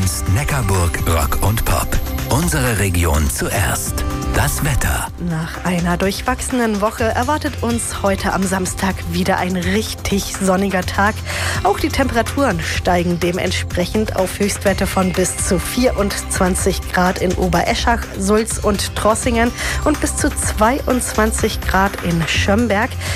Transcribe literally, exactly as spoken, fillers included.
uns Neckarburg Rock und Pop. Unsere Region zuerst. Das Wetter. Nach einer durchwachsenen Woche erwartet uns heute am Samstag wieder ein richtig sonniger Tag. Auch die Temperaturen steigen dementsprechend auf Höchstwerte von bis zu vierundzwanzig Grad in Obereschach, Sulz und Trossingen und bis zu zweiundzwanzig Grad in Schömberg.